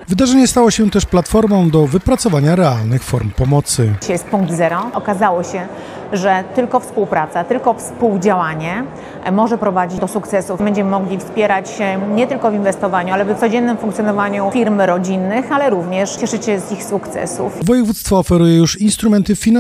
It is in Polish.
Wydarzenie stało się też platformą do wypracowania realnych form pomocy. Dzisiaj jest punkt zero. Okazało się, że tylko współpraca, tylko współdziałanie może prowadzić do sukcesów. Będziemy mogli wspierać się nie tylko w inwestowaniu, ale w codziennym funkcjonowaniu firm rodzinnych, ale również cieszyć się z ich sukcesów. Województwo oferuje już instrumenty finansowe